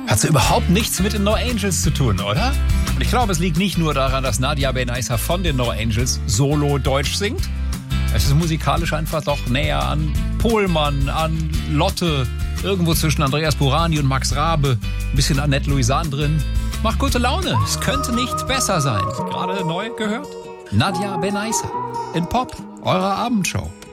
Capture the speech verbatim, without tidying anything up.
Hat so überhaupt nichts mit den No Angels zu tun, oder? Und ich glaube, es liegt nicht nur daran, dass Nadia Benaissa von den No Angels solo Deutsch singt. Es ist musikalisch einfach doch näher an Pohlmann, an Lotte, irgendwo zwischen Andreas Burani und Max Rabe, ein bisschen Annette Louisanne drin. Macht gute Laune, es könnte nicht besser sein. Gerade neu gehört? Nadia Benaissa in Pop, eurer Abendshow.